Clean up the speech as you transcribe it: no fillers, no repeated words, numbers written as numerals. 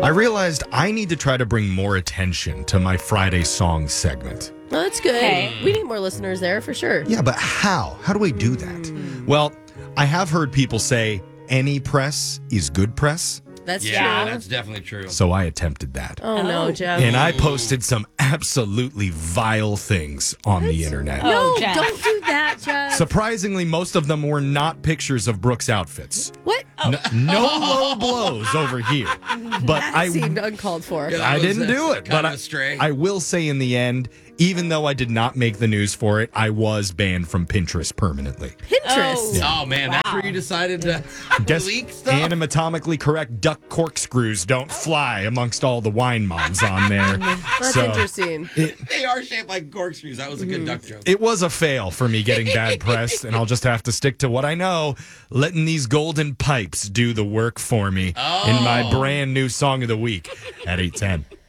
I realized I need to try to bring more attention to my Friday song segment. Well, that's good. Okay. We need more listeners there for sure. Yeah, but how? How do I do that? Well, I have heard people say any press is good press, That's Yeah, true. that's definitely true. so I attempted that. Oh, no, Oh. Jeff. And I posted some absolutely vile things on the internet. No, Jeff. don't do that, Jeff. Surprisingly, most of them were not pictures of Brooke's outfits. What? No low blows over here. But That seemed uncalled for. Yeah, that I was didn't do it. kind But of astray. I will say in the end, even though I did not make the news for it, I was banned from Pinterest permanently. Pinterest. Oh, man, that's where you decided to Guess leak stuff? anatomically correct duck corkscrews don't fly amongst all the wine moms on there. That's So interesting. They are shaped like corkscrews. That was a good duck joke. it was a fail for me getting bad press, and I'll just have to stick to what I know, letting these golden pipes do the work for me in my brand new song of the week at 8:10.